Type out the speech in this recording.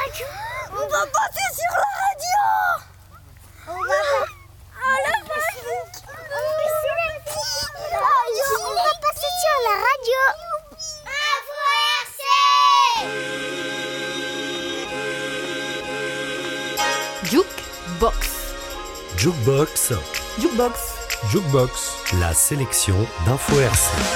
On va passer sur la radio. On va la musique. On va passer sur la radio. Info RC. Jukebox. Jukebox. Jukebox. Jukebox. La sélection d'Info RC.